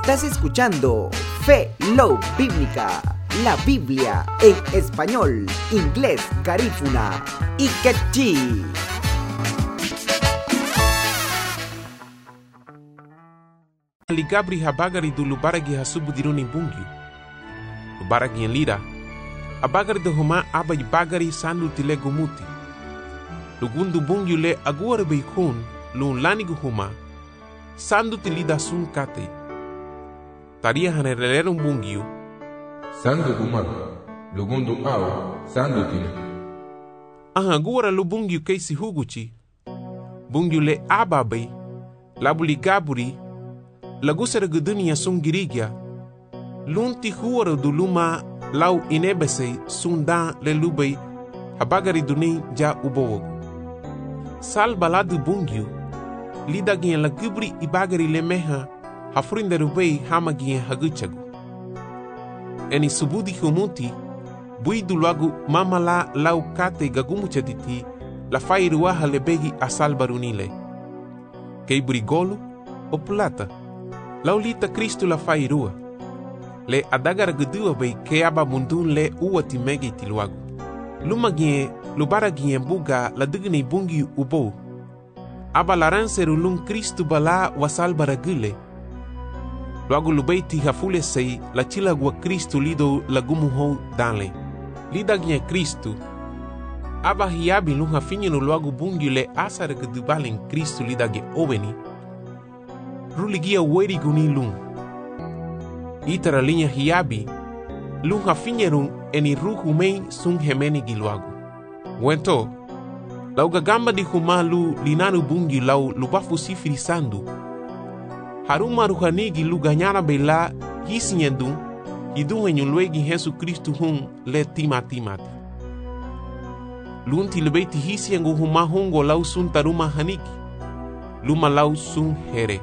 Estás escuchando Fe, Love Bíblica, la Biblia en español, inglés, garífuna y quechí. Ligabri habagari do lubaragi hasubu diruni bungi. Lubaragi en lira. Abagari do homa abai bagari sandu tilego muti. Lugundu bungi le aguar beikun lun lanigu homa. Sandu tilida sun kate. Taria hanerelerum bungiu. Sandu huma. Lugundu au sandu tile. Aguara lu bungiu keisi huguchi. Bungiu le ababai. Labuli gaburi. Lagusera gudunia sun girigia. Lunti huara du luma lau inebese sundan le lubei habagari duni ja ubowogu. Sal baladu bungiu. Lida gien la gubri ibagari le meha hafrinde rubei hama gien haguchagu. Eni subudi humuti bui du lagu mama la lau kate gagumuchatiti la fai ruaha le begi asal barunile. Kei brigolu o plata. Laulita Cristo la fai rua. Le adagara gudua bei ke aba mundun le uwa timegi tiluagu. Luma gien, lubara gien buga la digni bungi ubo. Aba laranseru lun Cristo bala wasal baragule. Luagu lubeiti hafule sei la chilagua Cristo lido lagumuho danle. Lida gien Cristo. Aba hiabi lun hafinyenu luagu bungi le asara gudubalen Cristo lida ge oveni. Ruligia weri guni lung. Itara linha hiabi, lung hafinyerum eni ruhu mei sun hemeni giluagu. Wento, lau gagamba di humalu linanu bungi lau lubafu sifiri sandu. Haruma ruhanigi lu ganyana bela hisinyendung, hidung enyulwegi Yesu Kristu hun le timati. Lunti lebeti hisyengu huma hongo lau sun taruma haniki. Luma lau sun here.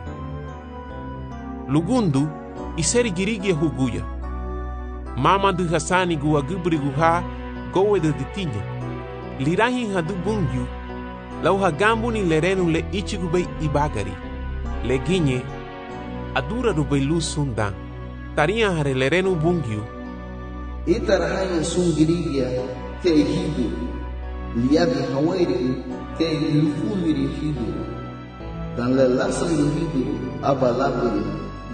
Lugundu, iseri girigia huguya. Mama du hasani gua gubri guha gowe de ditinya. Lirahi hadu bungyu, lau hagambu ni lerenu le ichigubei ibagari. Le ginye, adura rubei lu sundan. Taria hare lerenu bungyu. Itarahayan sun girigia te hidu. Liabi hawairi te lufuliri hidu. Dan le lasan lu hidu abalaburi.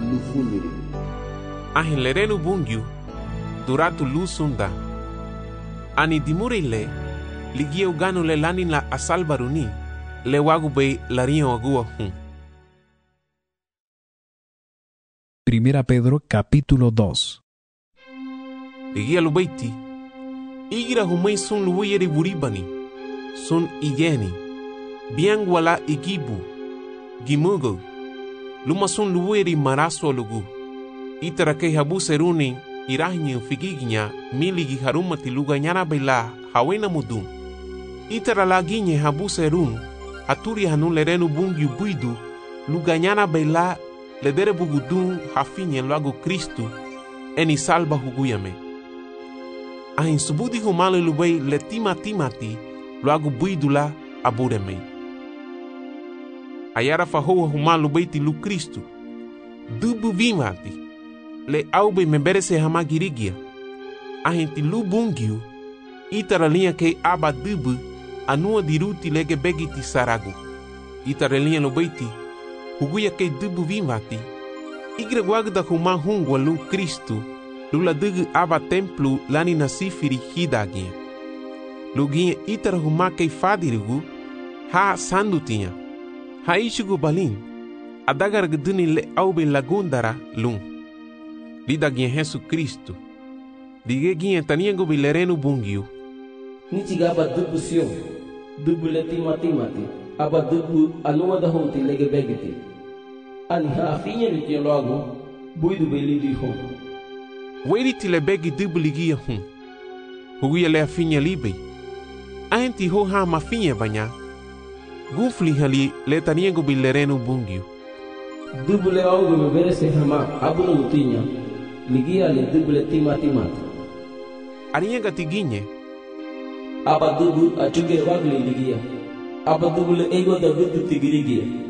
Ahin lerenu bungyu duratu lusunda. Ani dimurile ligia uganu le lani la asal baruni le wagu bei lario agua hun. Primera Pedro capítulo 2. Ligia lubeiti igira humei sun luweyeri buribani sun igeni biangwala igibu gimugo luma sun luweri maraso lugu. Itara kei habu seruni irahinye ufigiginya miligi haruma tiluga nyana bela hawena mudum. Itara laginye habu serun haturi hanun lerenu bungi buidu luga nyana bela ledere bugudun hafinye luagu Kristu eni salba huguyame. Ahin subudi humale lubei le timati luagu buidu la abureme. Ayara fahoa humalu beiti lu Kristu. Dubu vimati. Le aube memberese hama girigia. Ahenti lu bungiu. Itara linha kei aba dubu. Anua diruti lege begiti saragu. Itara linha lu beiti. Huguya kei dubu vimati. Igre guagda huma hungwa lu Kristu. Lula dugu aba templu lani nasifiri hidagia. Luginha itara huma kei fadirigu. Ha sandu tinha. Haishugu balin, adagar gduni le aube lagundara lung. Lida gien Yesu Kristu. Dige gien taniengo bilerenu bungiu. Nichiga aba dubu sio, dubu le timati, aba dubu anua da honti lege begeti. Ani hafinye ni tien logo, buidu beli di hon. Weri tile begi dubu ligia hun. Huguya le afinye libe. Ahenti ho ha mafinye banya. Gufli hali le taniengo bilerenu bungiu. Dubule augo me verese hama abuno mutinya. Ligia le dubule timati. Arienga tiginye. Aba dubu achuge wagli ligia. Aba dubule ego da vidu tigirigia.